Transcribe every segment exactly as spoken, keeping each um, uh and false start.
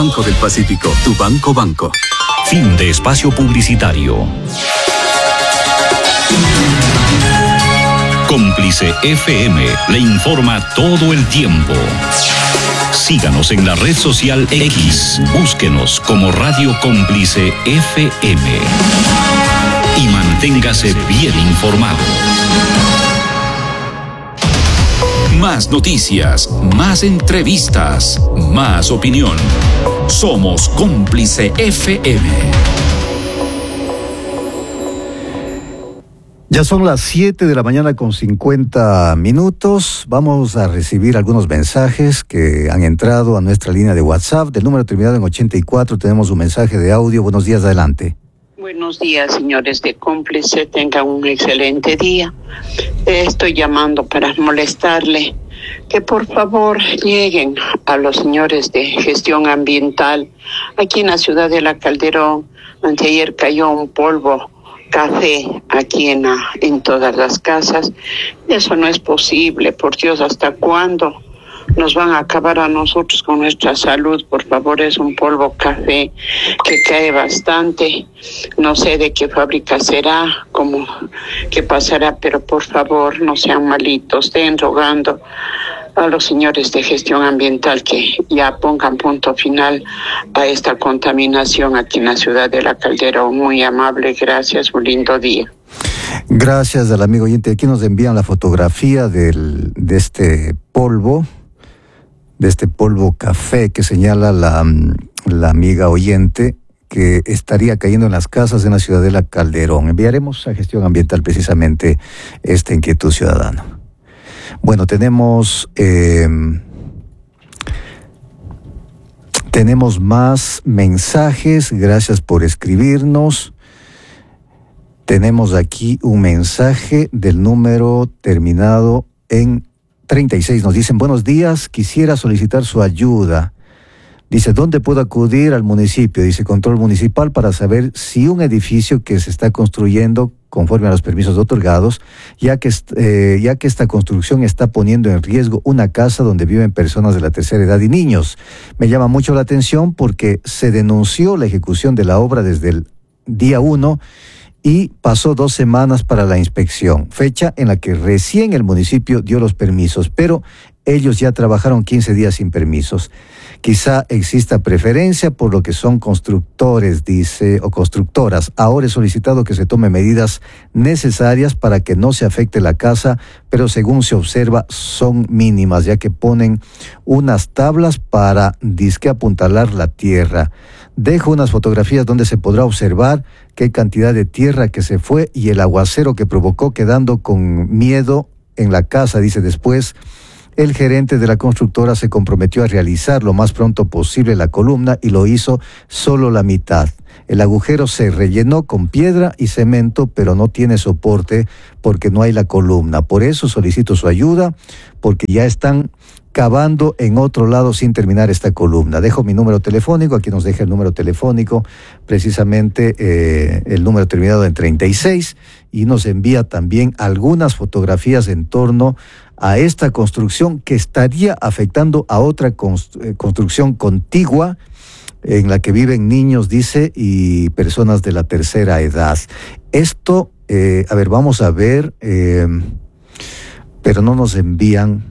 Banco del Pacífico, tu banco banco. Fin de espacio publicitario. Cómplice F M le informa todo el tiempo. Síganos en la red social X. Búsquenos como Radio Cómplice F M. Y manténgase bien informado. Más noticias, más entrevistas, más opinión. Somos Cómplice F M. Ya son las siete de la mañana con cincuenta minutos. Vamos a recibir algunos mensajes que han entrado a nuestra línea de WhatsApp. Del número terminado en ochenta y cuatro tenemos un mensaje de audio. Buenos días, adelante. Buenos días, señores de Cómplice. Tengan un excelente día. Estoy llamando para molestarle que por favor lleguen a los señores de gestión ambiental. Aquí en la ciudad de La Calderón, anteayer cayó un polvo café aquí en, la, en todas las casas. Eso no es posible, por Dios, ¿hasta cuándo nos van a acabar a nosotros con nuestra salud? Por favor, es un polvo café que cae bastante. No sé de qué fábrica será, cómo, qué pasará, pero por favor, no sean malitos, estén rogando a los señores de gestión ambiental que ya pongan punto final a esta contaminación aquí en la ciudad de La Calderón. Muy amable, gracias, un lindo día. Gracias al amigo oyente. Aquí nos envían la fotografía del, de este polvo, de este polvo café que señala la, la amiga oyente que estaría cayendo en las casas en la ciudad de La Calderón. Enviaremos a gestión ambiental precisamente esta inquietud ciudadana. Bueno, tenemos eh, tenemos más mensajes. Gracias por escribirnos. Tenemos aquí un mensaje del número terminado en treinta y seis. Nos dicen, buenos días, quisiera solicitar su ayuda. Dice, ¿dónde puedo acudir al municipio? Dice, control municipal, para saber si un edificio que se está construyendo conforme a los permisos otorgados, ya que, eh, ya que esta construcción está poniendo en riesgo una casa donde viven personas de la tercera edad y niños. Me llama mucho la atención porque se denunció la ejecución de la obra desde el día uno y pasó dos semanas para la inspección, fecha en la que recién el municipio dio los permisos, pero ellos ya trabajaron quince días sin permisos. Quizá exista preferencia por lo que son constructores, dice, o constructoras. Ahora he solicitado que se tomen medidas necesarias para que no se afecte la casa, pero según se observa son mínimas, ya que ponen unas tablas para disque apuntalar la tierra. Dejo unas fotografías donde se podrá observar qué cantidad de tierra que se fue y el aguacero que provocó, quedando con miedo en la casa, dice. Después, el gerente de la constructora se comprometió a realizar lo más pronto posible la columna y lo hizo solo la mitad. El agujero se rellenó con piedra y cemento, pero no tiene soporte porque no hay la columna. Por eso solicito su ayuda, porque ya están cavando en otro lado sin terminar esta columna. Dejo mi número telefónico, aquí nos deja el número telefónico, precisamente eh, el número terminado en treinta y seis, y nos envía también algunas fotografías en torno a esta construcción que estaría afectando a otra const- eh, construcción contigua en la que viven niños, dice, y personas de la tercera edad. Esto, eh, a ver, vamos a ver, eh, pero no nos envían,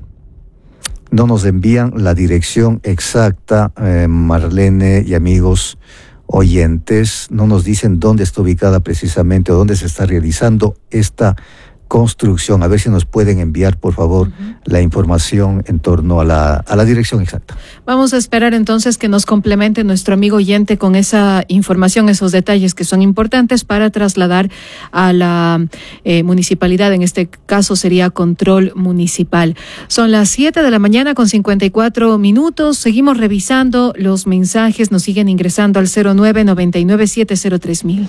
no nos envían la dirección exacta, eh, Marlene y amigos oyentes, no nos dicen dónde está ubicada precisamente o dónde se está realizando esta construcción. A ver si nos pueden enviar, por favor, uh-huh. la información en torno a la, a la dirección exacta. Vamos a esperar entonces que nos complemente nuestro amigo oyente con esa información, esos detalles que son importantes para trasladar a la eh, municipalidad. En este caso sería control municipal. Son las siete de la mañana con cincuenta y cuatro minutos. Seguimos revisando los mensajes. Nos siguen ingresando al cero nueve noventa y nueve siete cero tres mil.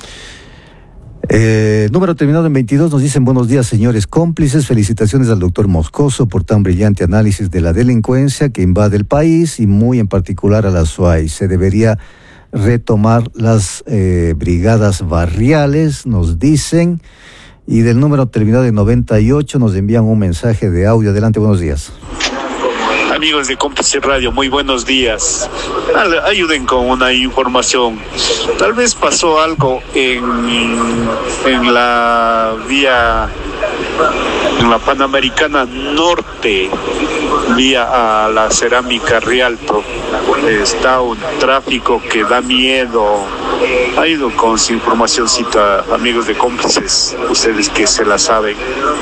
Eh, número terminado en veintidós, nos dicen buenos días, señores cómplices, felicitaciones al doctor Moscoso por tan brillante análisis de la delincuencia que invade el país y muy en particular a la S U A Y. Se debería retomar las eh, brigadas barriales, nos dicen, y del número terminado en noventa y ocho nos envían un mensaje de audio. Adelante, buenos días. Amigos de Cómplice Radio, muy buenos días. Ayuden con una información. Tal vez pasó algo en, en la vía, en la Panamericana Norte, vía a la Cerámica Rialto. Está un tráfico que da miedo. Ayuden con su informacióncita, amigos de Cómplices, ustedes que se la saben.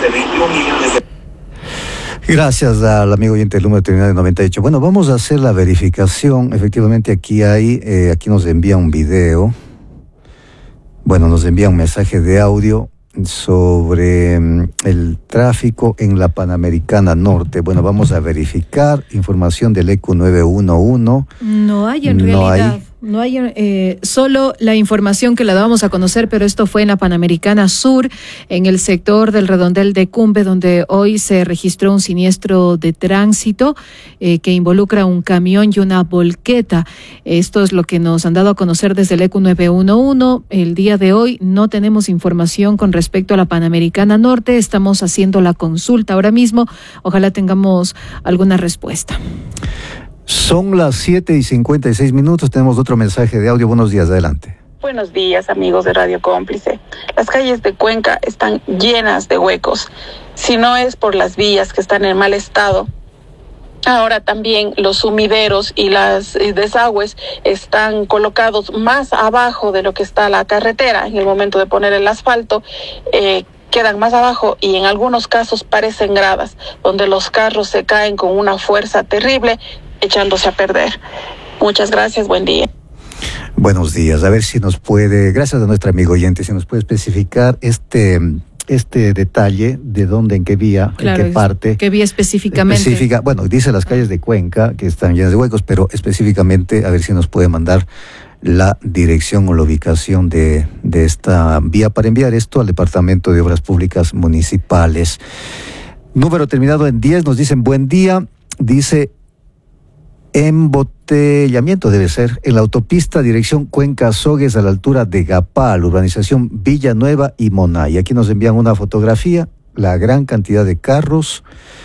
Gracias al amigo oyente del número terminal de noventa y ocho. Bueno, vamos a hacer la verificación. Efectivamente, aquí hay, eh, aquí nos envía un video. Bueno, nos envía un mensaje de audio sobre um, el tráfico en la Panamericana Norte. Bueno, vamos a verificar información del E Q nueve uno uno. No hay en no realidad. Hay. No hay eh, solo la información que la damos a conocer, pero esto fue en la Panamericana Sur, en el sector del Redondel de Cumbe, donde hoy se registró un siniestro de tránsito eh, que involucra un camión y una volqueta. Esto es lo que nos han dado a conocer desde el E Q nueve uno uno. El día de hoy no tenemos información con respecto a la Panamericana Norte. Estamos haciendo la consulta ahora mismo. Ojalá tengamos alguna respuesta. Son las siete y cincuenta y seis minutos, tenemos otro mensaje de audio. Buenos días, adelante. Buenos días, amigos de Radio Cómplice. Las calles de Cuenca están llenas de huecos. Si no es por las vías que están en mal estado, ahora también los sumideros y las desagües están colocados más abajo de lo que está la carretera. En el momento de poner el asfalto, eh, quedan más abajo y en algunos casos parecen gradas, donde los carros se caen con una fuerza terrible, echándose a perder. Muchas gracias, buen día. Buenos días, a ver si nos puede, gracias a nuestro amigo oyente, si nos puede especificar este este detalle de dónde, en qué vía, claro, en qué parte. ¿Qué vía específicamente? Específica, bueno, dice las calles de Cuenca que están llenas de huecos, pero específicamente a ver si nos puede mandar la dirección o la ubicación de, de esta vía para enviar esto al Departamento de Obras Públicas Municipales. Número terminado en diez, nos dicen buen día, dice embotellamiento debe ser en la autopista dirección Cuenca-Sogues a la altura de Gapal, urbanización Villanueva y Monay. Aquí nos envían una fotografía, la gran cantidad de carros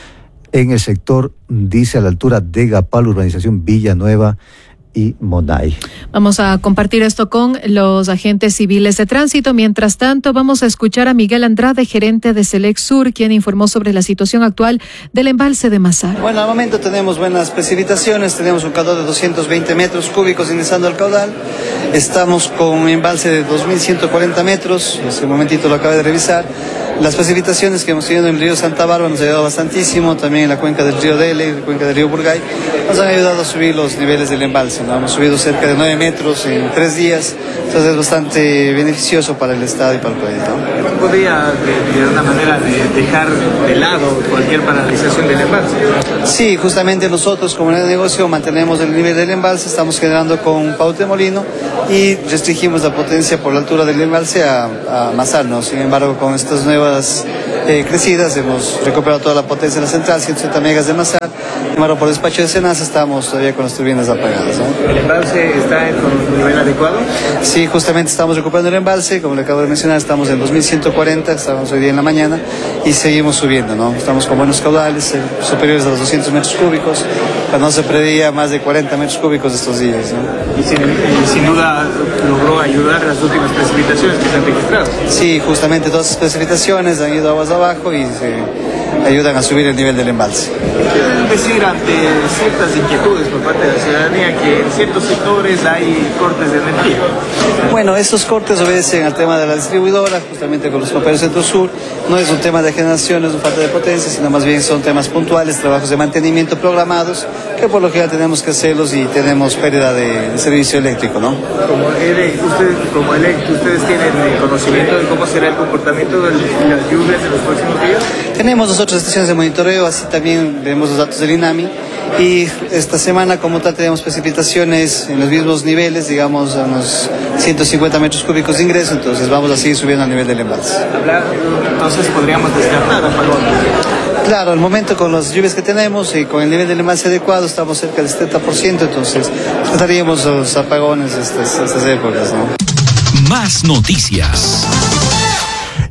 en el sector, dice a la altura de Gapal, urbanización Villanueva y Monay. Vamos a compartir esto con los agentes civiles de tránsito. Mientras tanto, vamos a escuchar a Miguel Andrade, gerente de Select Sur, quien informó sobre la situación actual del embalse de Mazar. Bueno, al momento tenemos buenas precipitaciones, tenemos un caudal de doscientos veinte metros cúbicos ingresando al caudal. Estamos con un embalse de dos mil ciento cuarenta metros, hace un momentito lo acabé de revisar. Las precipitaciones que hemos tenido en el río Santa Bárbara nos han ayudado bastantísimo, también en la cuenca del río Dele, en la cuenca del río Burgay, nos han ayudado a subir los niveles del embalse, ¿no? Hemos subido cerca de nueve metros en tres días, entonces es bastante beneficioso para el Estado y para el país, ¿no? ¿No podría de, de una manera de dejar de lado cualquier paralización del embalse? Sí, justamente nosotros como en el negocio mantenemos el nivel del embalse, estamos generando con paute molino y restringimos la potencia por la altura del embalse a, a Mazar, ¿no? Sin embargo, con estas nuevas Eh, crecidas, hemos recuperado toda la potencia de la central, ciento setenta megas de Mazar. Sin embargo, por despacho de Senasa estamos todavía con las turbinas apagadas, ¿no? ¿El embalse está con un nivel adecuado? Sí, justamente estamos recuperando el embalse, como le acabo de mencionar, estamos en dos mil ciento cuarenta, estamos hoy día en la mañana y seguimos subiendo, ¿no? Estamos con buenos caudales, eh, superiores a los doscientos metros cúbicos, cuando no se preveía más de cuarenta metros cúbicos estos días, ¿no? Y sin, y sin duda logró ayudar a las últimas precipitaciones que se han registrado. Sí, justamente todas las precipitaciones han ido aguas abajo y se ayudan a subir el nivel del embalse. ¿Qué deben decir ante ciertas inquietudes por parte de la ciudadanía que en ciertos sectores hay cortes de energía? Bueno, estos cortes obedecen al tema de la distribuidora, justamente con los compañeros Centro-Sur. No es un tema de generación, no es una falta de potencia, sino más bien son temas puntuales, trabajos de mantenimiento programados, que por lo general tenemos que hacerlos y tenemos pérdida de, de servicio eléctrico, ¿no? Como ELEC, ustedes, como ELEC, ¿ustedes tienen conocimiento de cómo será el comportamiento de las lluvias en los próximos días? Tenemos nosotros estaciones de monitoreo, así también vemos los datos del INAMI. Y esta semana como tal tenemos precipitaciones en los mismos niveles, digamos a unos ciento cincuenta metros cúbicos de ingreso, entonces vamos a seguir subiendo al nivel del embalse. Entonces podríamos descartar apagones. Claro, al momento con las lluvias que tenemos y con el nivel del embalse adecuado estamos cerca del setenta por ciento, entonces trataríamos los apagones estas, estas épocas, ¿no? Más noticias.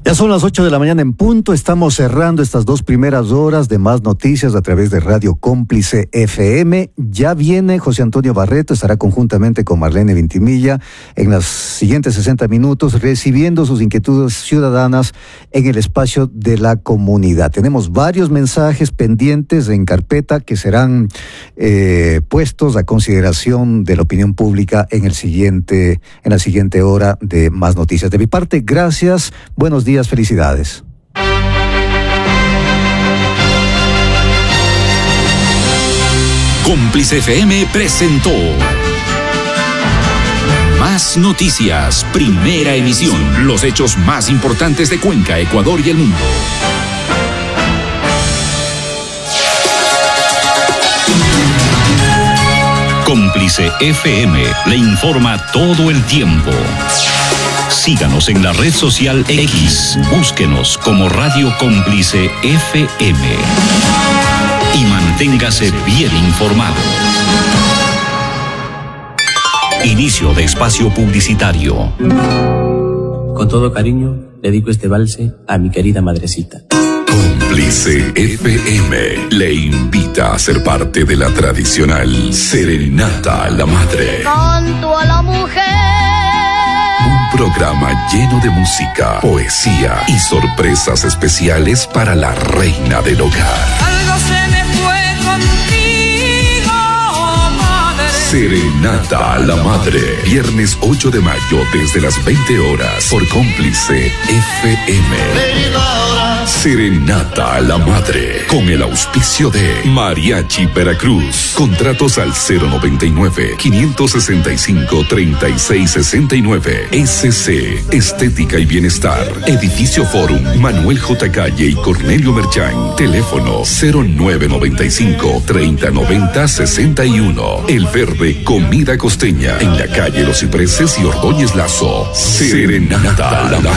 Ya son las ocho de la mañana en punto, estamos cerrando estas dos primeras horas de Más Noticias a través de Radio Cómplice F M. Ya viene José Antonio Barreto, estará conjuntamente con Marlene Vintimilla en los siguientes sesenta minutos recibiendo sus inquietudes ciudadanas en el espacio de la comunidad. Tenemos varios mensajes pendientes en carpeta que serán eh, puestos a consideración de la opinión pública en el siguiente, en la siguiente hora de Más Noticias. De mi parte, gracias, buenos días. Felicidades. Cómplice F M presentó Más Noticias, primera emisión. Los hechos más importantes de Cuenca, Ecuador y el mundo. Cómplice F M le informa todo el tiempo. Síganos en la red social X, búsquenos como Radio Cómplice F M y manténgase bien informado. Inicio de espacio publicitario. Con todo cariño, dedico este valse a mi querida madrecita. Cómplice F M le invita a ser parte de la tradicional Serenata a la Madre. Canto a la mujer. Un programa lleno de música, poesía y sorpresas especiales para la reina del hogar. Algo se me fue contigo, madre. Serenata a la Madre, viernes ocho de mayo desde las veinte horas por Cómplice F M. Serenata a la Madre, con el auspicio de Mariachi Veracruz. Contratos al cero noventa y nueve, quinientos sesenta y cinco, treinta y seis sesenta y nueve. S C, Estética y Bienestar. Edificio Forum, Manuel J. Calle y Cornelio Merchán. Teléfono cero nueve noventa y cinco, treinta noventa sesenta y uno. El Verde, Comida Costeña, en la calle Los Cipreses y Ordóñez Lazo. Serenata a la Madre.